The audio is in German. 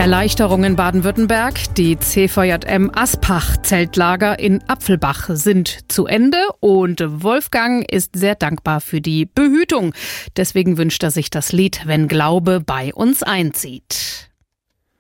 Erleichterung in Baden-Württemberg. Die CVJM Aspach-Zeltlager in Apfelbach sind zu Ende und Wolfgang ist sehr dankbar für die Behütung. Deswegen wünscht er sich das Lied "Wenn Glaube bei uns einzieht".